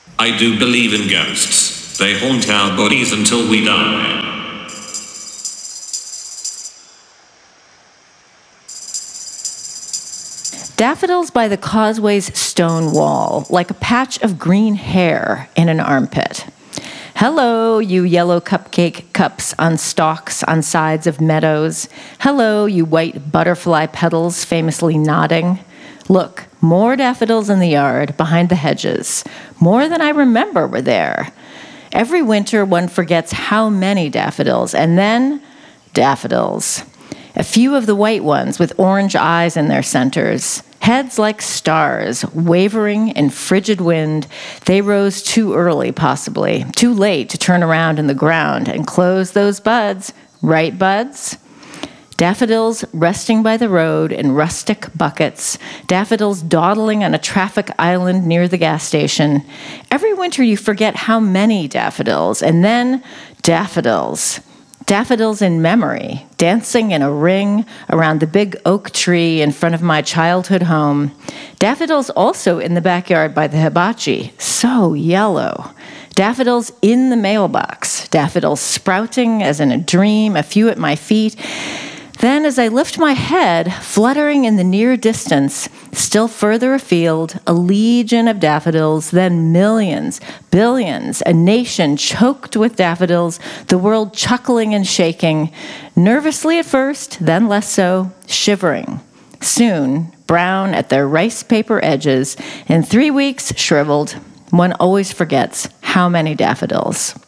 I do believe in ghosts. They haunt our bodies until we die. Daffodils by the causeway's stone wall, like a patch of green hair in an armpit. Hello, you yellow cupcake cups on stalks on sides of meadows. Hello, you white butterfly petals famously nodding. Look, more daffodils in the yard, behind the hedges. More than I remember were there. Every winter one forgets how many daffodils, and then daffodils. A few of the white ones with orange eyes in their centers. Heads like stars, wavering in frigid wind, they rose too early, possibly, too late to turn around in the ground and close those buds. Right, buds? Daffodils resting by the road in rustic buckets, daffodils dawdling on a traffic island near the gas station. Every winter you forget how many daffodils, and then daffodils. Daffodils in memory, dancing in a ring around the big oak tree in front of my childhood home. Daffodils also in the backyard by the hibachi, so yellow. Daffodils in the mailbox, daffodils sprouting as in a dream, a few at my feet. Then, as I lift my head, fluttering in the near distance, still further afield, a legion of daffodils, then millions, billions, a nation choked with daffodils, the world chuckling and shaking, nervously at first, then less so, shivering. Soon, brown at their rice paper edges, in 3 weeks, shriveled. One always forgets how many daffodils.